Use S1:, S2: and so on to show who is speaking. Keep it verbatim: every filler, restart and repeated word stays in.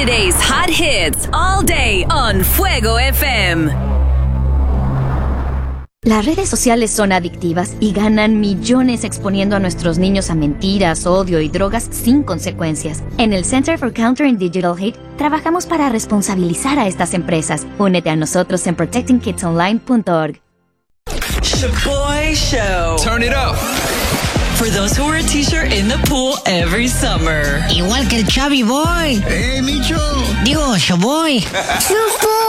S1: Today's hot hits all day on Fuego F M.
S2: Las redes sociales son adictivas y ganan millones exponiendo a nuestros niños a mentiras, odio y drogas sin consecuencias. En el Center for Countering Digital Hate trabajamos para responsabilizar a estas empresas. Únete a nosotros en protecting kids online punto org.
S3: Shaboy Show.
S4: Turn it up.
S3: For those who wear a t-shirt in the pool every summer.
S5: Igual que el Chubby Boy.
S6: ¡Eh, Micho!
S5: Digo, Shaboy.